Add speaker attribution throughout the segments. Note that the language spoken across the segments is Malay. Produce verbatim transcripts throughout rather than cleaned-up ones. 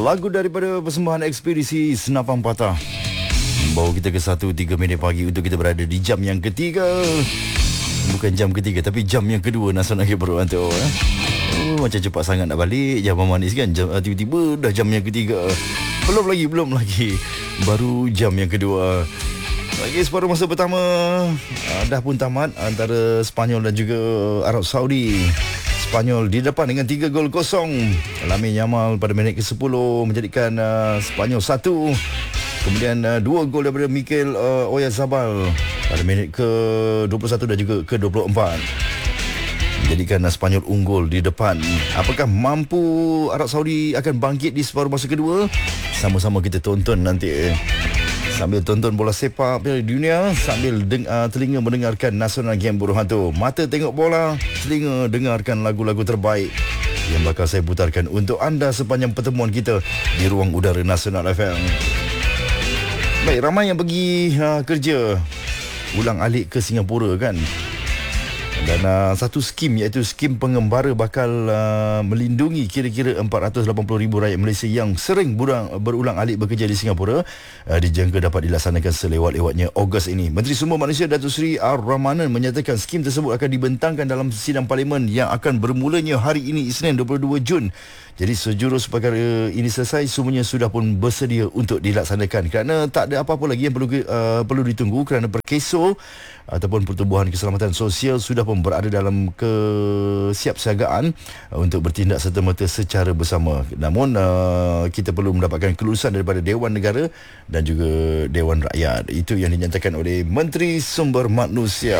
Speaker 1: Lagu daripada persembahan ekspedisi Senapan Patah bawa kita ke satu tiga minit pagi untuk kita berada di jam yang ketiga. Bukan jam ketiga tapi jam yang kedua Nasional Game Berhantu eh. Oh, macam cepat sangat nak balik Jam manis kan jam, tiba-tiba dah jam yang ketiga. Belum lagi, belum lagi baru jam yang kedua. Lagi separuh masa pertama uh, dah pun tamat antara Sepanyol dan juga Arab Saudi. Sepanyol di depan dengan tiga gol kosong. Lamine Yamal pada minit ke sepuluh menjadikan uh, Sepanyol satu. Kemudian uh, dua gol daripada Mikel uh, Oyarzabal pada minit ke dua puluh satu dan juga ke dua puluh empat. Menjadikan uh, Sepanyol unggul di depan. Apakah mampu Arab Saudi akan bangkit di separuh masa kedua? Sama-sama kita tonton nanti. Sambil tonton bola sepak Piala Dunia, sambil deng- uh, telinga mendengarkan Nasional Game Berhantu. Mata tengok bola, telinga dengarkan lagu-lagu terbaik yang bakal saya putarkan untuk anda sepanjang pertemuan kita di ruang udara Nasional F M. Baik, ramai yang pergi uh, kerja ulang alik ke Singapura kan. Dan uh, satu skim iaitu skim pengembara bakal uh, melindungi kira-kira empat ratus lapan puluh ribu rakyat Malaysia yang sering burang, berulang alik bekerja di Singapura uh, dijangka dapat dilaksanakan selewat-lewatnya Ogos ini. Menteri Sumber Manusia Datuk Seri Ar-Rahmanan menyatakan skim tersebut akan dibentangkan dalam sidang parlimen yang akan bermulanya hari ini Isnin dua puluh dua Jun. Jadi sejurus perkara ini selesai, semuanya sudah pun bersedia untuk dilaksanakan kerana tak ada apa-apa lagi yang perlu uh, perlu ditunggu kerana perkeso ataupun Pertubuhan Keselamatan Sosial sudah pun berada dalam kesiapsiagaan uh, untuk bertindak serta-merta secara bersama. Namun uh, kita perlu mendapatkan kelulusan daripada Dewan Negara dan juga Dewan Rakyat. Itu yang dinyatakan oleh Menteri Sumber Manusia.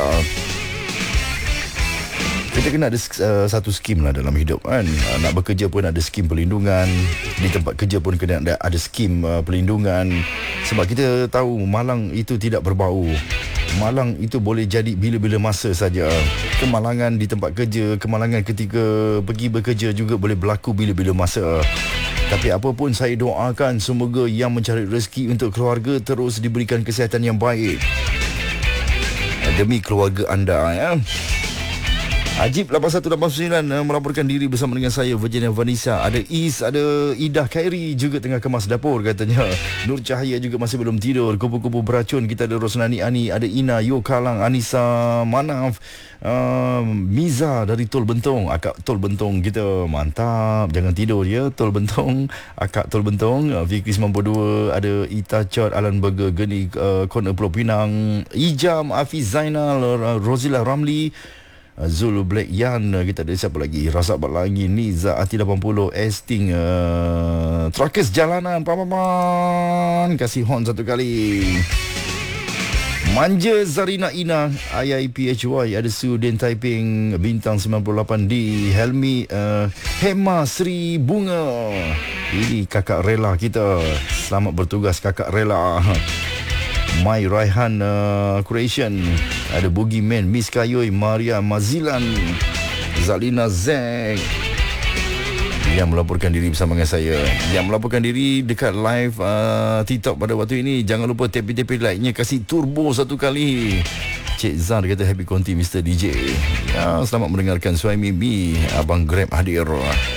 Speaker 1: Kita kena ada uh, satu skim lah dalam hidup kan. Uh, nak bekerja pun ada skim perlindungan. Di tempat kerja pun kena ada, ada skim uh, perlindungan. Sebab kita tahu malang itu tidak berbau. Malang itu boleh jadi bila-bila masa saja. Kemalangan di tempat kerja, kemalangan ketika pergi bekerja juga boleh berlaku bila-bila masa. Tapi apa pun saya doakan semoga yang mencari rezeki untuk keluarga terus diberikan kesihatan yang baik. Uh, demi keluarga anda ya. Ajib lapan satu lapan sembilan uh, melaporkan diri bersama dengan saya Virginia Vanessa. Ada Is, ada Ida Khairi juga tengah kemas dapur katanya. Nur Cahaya juga masih belum tidur. Kupu-kupu beracun. Kita ada Rosnani Ani, ada Ina, Yo Kalang, Anissa Manaf, uh, Miza dari Tol Bentong. Akak Tol Bentong kita mantap. Jangan tidur ya Tol Bentong. Akak Tol Bentong. uh, Fikri sembilan puluh dua. Ada Ita Chot, Alan Burger, Geni uh, Corner Pulau Pinang, Ijam, Hafiz Zainal, uh, Rozila Ramli, Zulu Black Yan. Kita ada siapa lagi? Razak Balangi, Niza Ati lapan puluh, Esting, uh, Truckers Jalanan, Paman, kasih horn satu kali. Manja Zarina Ina, I I P H Y, ada Sudin Taiping, Bintang sembilan puluh lapan D, Helmi, uh, Hema Sri Bunga. Ini kakak rela kita. Selamat bertugas kakak rela. My Raihan uh, Creation, ada Boogie Man, Miss Kayoy, Maria Mazilan, Zalina Zek yang melaporkan diri bersama dengan saya. Yang melaporkan diri dekat live uh, TikTok pada waktu ini, jangan lupa tepi-tepi like-nya, kasih turbo satu kali. Cik Zar kata happy konti Mister D J ya, selamat mendengarkan suami Mi. Abang Grab hadir.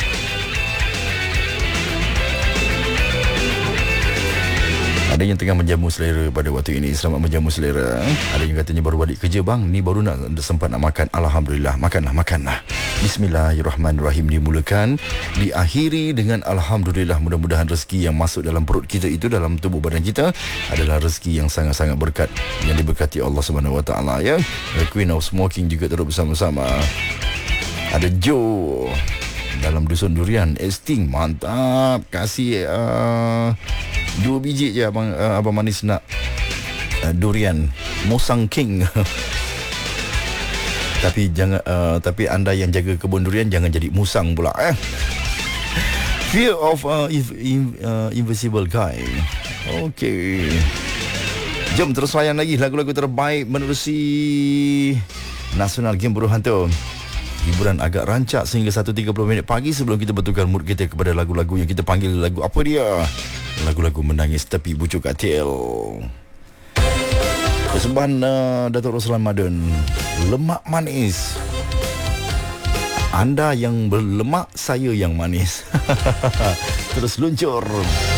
Speaker 1: Ada yang tengah menjamu selera pada waktu ini. Selamat menjamu selera. Ada yang katanya baru balik kerja bang, ni baru nak sempat nak makan. Alhamdulillah, makanlah, makanlah. Bismillahirrahmanirrahim dimulakan, diakhiri dengan Alhamdulillah. Mudah-mudahan rezeki yang masuk dalam perut kita itu, dalam tubuh badan kita, adalah rezeki yang sangat-sangat berkat, yang diberkati Allah Subhanahu Wa Taala ya. The Queen of Smoking juga terus bersama-sama. Ada Joe dalam Dusun Durian, Esting mantap, kasih uh, dua biji je abang, uh, abang manis nak uh, durian Musang King. Tapi jangan uh, tapi anda yang jaga kebun durian jangan jadi musang pula eh. Fear of uh, if, in, uh, Invisible Guy. Okey, jom terus layan lagi lagu-lagu terbaik menerusi Nasional Game Berhantu. Hiburan agak rancak sehingga satu tiga puluh minit pagi sebelum kita betulkan mood kita kepada lagu-lagu yang kita panggil lagu apa dia? Lagu-lagu menangis tepi bucuk katil. Persembahan uh, Datuk Roslan Madun, Lemak Manis. Anda yang berlemak, saya yang manis. terus luncur.